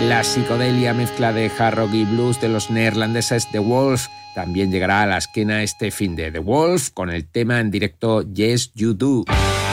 La psicodelia mezcla de hard rock y blues de los neerlandeses The Wolf también llegará a la esquina este finde. The Wolf con el tema en directo Yes You Do.